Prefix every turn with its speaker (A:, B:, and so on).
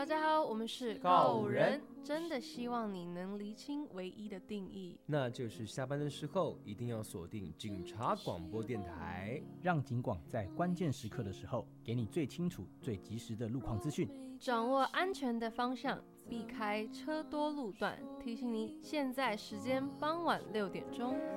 A: 大家好，我们是
B: 告人，
A: 真的希望你能厘清唯一的定义，
B: 那就是下班的时候一定要锁定警察广播电台，
C: 让警广在关键时刻的时候给你最清楚、最及时的路况资讯，
A: 掌握安全的方向，避开车多路段。提醒你，现在时间傍晚6点钟。